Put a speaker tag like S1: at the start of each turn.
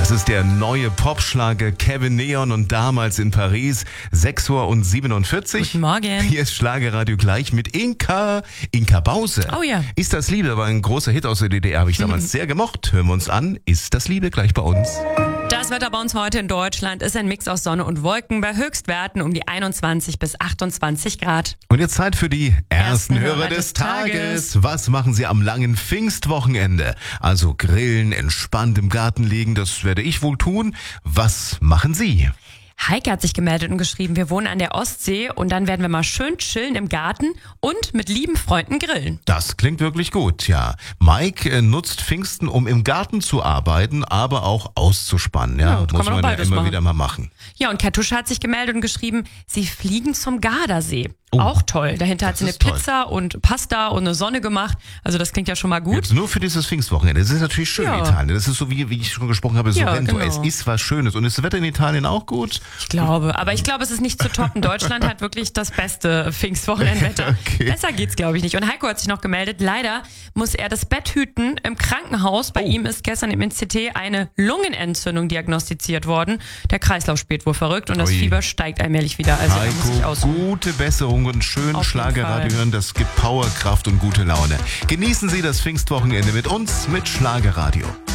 S1: Das ist der neue Popschlager Kevin Neon und damals in Paris, 6:47 Uhr.
S2: Guten Morgen.
S1: Hier ist Schlagerradio gleich mit Inka Bause.
S2: Oh ja.
S1: Ist das Liebe war ein großer Hit aus der DDR, habe ich damals sehr gemocht. Hören wir uns an. Ist das Liebe gleich bei uns?
S2: Das Wetter bei uns heute in Deutschland ist ein Mix aus Sonne und Wolken bei Höchstwerten um die 21 bis 28 Grad.
S1: Und jetzt Zeit für die ersten Hörer des Tages. Was machen Sie am langen Pfingstwochenende? Also grillen, entspannt im Garten liegen, das werde ich wohl tun. Was machen Sie?
S2: Heike hat sich gemeldet und geschrieben, wir wohnen an der Ostsee und dann werden wir mal schön chillen im Garten und mit lieben Freunden grillen.
S1: Das klingt wirklich gut, ja. Mike nutzt Pfingsten, um im Garten zu arbeiten, aber auch auszuspannen. Ja, muss man ja immer wieder mal machen.
S2: Ja, und Kartusche hat sich gemeldet und geschrieben, sie fliegen zum Gardasee. Oh, auch toll. Dahinter hat sie eine Pizza und Pasta und eine Sonne gemacht. Also das klingt ja schon mal gut.
S1: Jetzt nur für dieses Pfingstwochenende. Das ist natürlich schön in Italien. Das ist so, wie ich schon gesprochen habe, Sorrento.
S2: Genau.
S1: Es ist was Schönes. Und ist das Wetter in Italien auch gut?
S2: Ich glaube. Aber ich glaube, es ist nicht zu toppen. Deutschland hat wirklich das beste Pfingstwochenendwetter. Okay. Besser geht's, glaube ich, nicht. Und Heiko hat sich noch gemeldet. Leider muss er das Bett hüten im Krankenhaus. Bei ihm ist gestern im NCT eine Lungenentzündung diagnostiziert worden. Der Kreislauf spielt wohl verrückt und das Fieber steigt allmählich wieder. Also
S1: Heiko,
S2: muss ich ausruhen.
S1: Gute Besserung und schön Schlagerradio hören. Das gibt Power, Kraft und gute Laune. Genießen Sie das Pfingstwochenende mit uns, mit Schlagerradio.